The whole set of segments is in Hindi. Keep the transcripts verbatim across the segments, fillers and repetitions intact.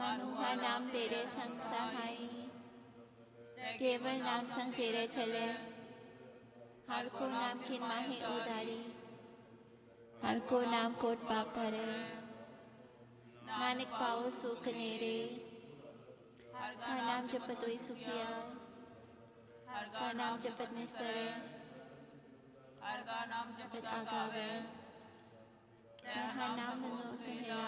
मनुहा नाम तेरे संग सहाई, केवल नाम संग तेरे चले, हर को नाम खिन माही उदारी, हर को नाम कोट पाप भरे, नानक पाओ सुख नेरे, हर का नाम जपत हुई सुखिया, हर का नाम जपत निस्तरे, हर का नाम जपत आगावे, हर नाम नो सुहेला,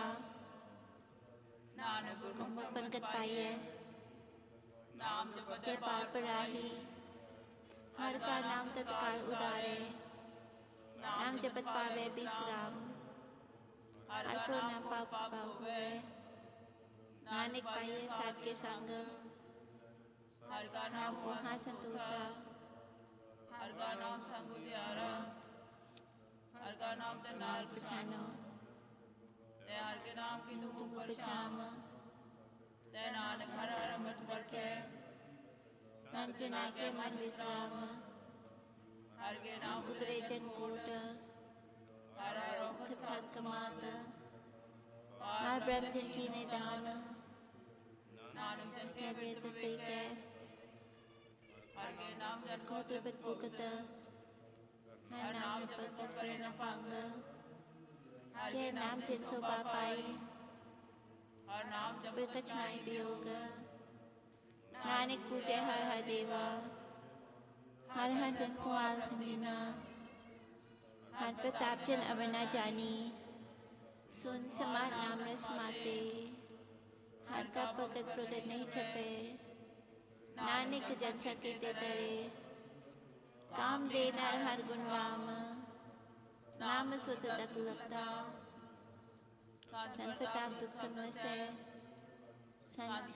नानक गुरमुख पंगत पाइए, नाम जपत पार पराही, हर का नाम तत्काल उदारे, नाम जपत पावे विश्राम, हर को नाम पाप पाप हुए, नानक पाइए साथ के संग, हर का नाम वहाँ संतोषा, हर का नाम संग उजियारा, हर का नाम तो नाल पछानो, ते हर के नाम की तुम ऊपर शाम, ते नानक हर हर अमृत बरखे, संजना के मन विश्राम, हर के नाम उतरे जन कोट, हर हर मुख सद कमात, हर ब्रह्म जन की निदान, नानक जन के वेद ते के, हर के नाम जन को त्रिपत भुगत, हर नाम जपत कस पर न पंग, के नाम जिन सो पाई, हर नाम जपत कछ नाई वियोग, नानक पूजे हर हर देवा, हर हर जन को आल मीना, हर प्रताप जन अवर न जानी, सुन समान नाम न समाते, हर का भगत प्रगट नहीं छपे, नानक जन सके ते तरे, काम दे नर हर गुण गाम, नाम सुत तक लगता, संत प्रताप दुख सब से, संत